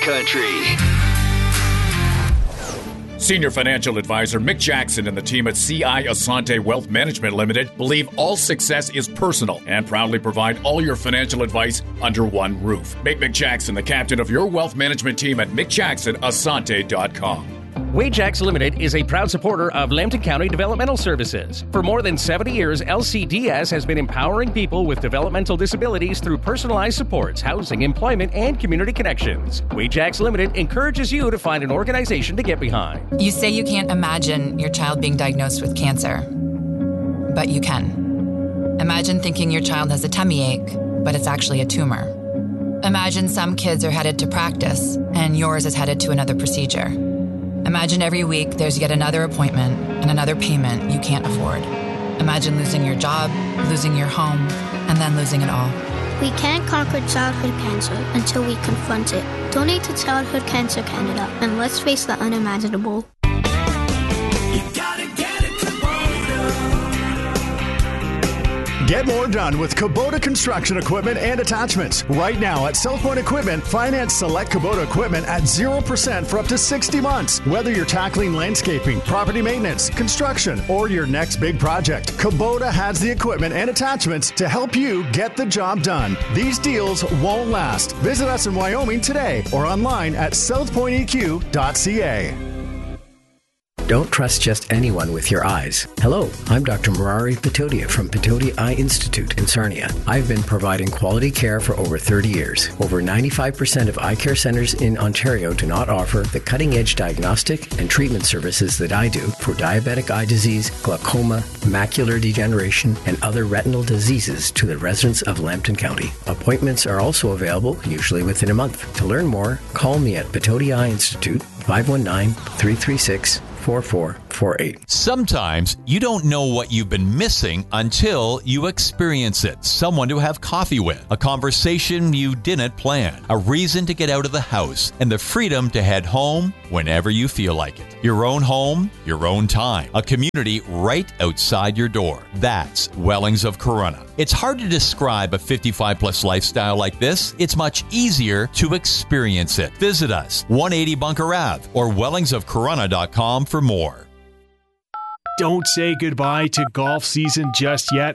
country. Senior Financial Advisor Mick Jackson and the team at CI Asante Wealth Management Limited believe all success is personal and proudly provide all your financial advice under one roof. Make Mick Jackson the captain of your wealth management team at MickJacksonAsante.com. Wajax Limited is a proud supporter of Lambton County Developmental Services. For more than 70 years, LCDS has been empowering people with developmental disabilities through personalized supports, housing, employment, and community connections. Wajax Limited encourages you to find an organization to get behind. You say you can't imagine your child being diagnosed with cancer, but you can. Imagine thinking your child has a tummy ache, but it's actually a tumor. Imagine some kids are headed to practice, and yours is headed to another procedure. Imagine every week there's yet another appointment and another payment you can't afford. Imagine losing your job, losing your home, and then losing it all. We can't conquer childhood cancer until we confront it. Donate to Childhood Cancer Canada, and let's face the unimaginable. Get more done with Kubota Construction Equipment and Attachments. Right now at South Point Equipment, finance select Kubota equipment at 0% for up to 60 months. Whether you're tackling landscaping, property maintenance, construction, or your next big project, Kubota has the equipment and attachments to help you get the job done. These deals won't last. Visit us in Wyoming today or online at southpointeq.ca. Don't trust just anyone with your eyes. Hello, I'm Dr. Murari Patodia from Patodia Eye Institute in Sarnia. I've been providing quality care for over 30 years. Over 95% of eye care centers in Ontario do not offer the cutting-edge diagnostic and treatment services that I do for diabetic eye disease, glaucoma, macular degeneration, and other retinal diseases to the residents of Lambton County. Appointments are also available, usually within a month. To learn more, call me at Patodia Eye Institute, 519-336-4448. Sometimes you don't know what you've been missing until you experience it. Someone to have coffee with, a conversation you didn't plan, a reason to get out of the house, and the freedom to head home whenever you feel like it. Your own home, your own time, a community right outside your door. That's Wellings of Corunna. It's hard to describe a 55-plus lifestyle like this. It's much easier to experience it. Visit us, 180 Bunker Ave, or wellingsofcorunna.com for more. Don't say goodbye to golf season just yet.